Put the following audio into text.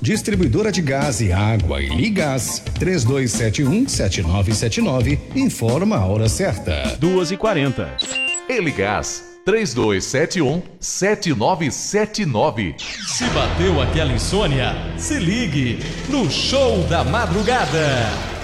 Distribuidora de gás e água e Ligás. 3271-7979. Informa a hora certa. 2h40. Eligás 3271-7979. Se bateu aquela insônia, se ligue no Show da Madrugada.